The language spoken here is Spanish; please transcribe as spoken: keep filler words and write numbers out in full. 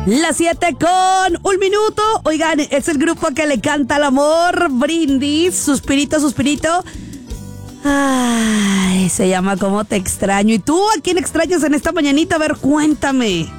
Las siete con un minuto. Oigan, es el grupo que le canta al amor. Brindis, suspirito, suspirito. Ay, se llama Cómo te extraño. ¿Y tú a quién extrañas en esta mañanita? A ver, cuéntame.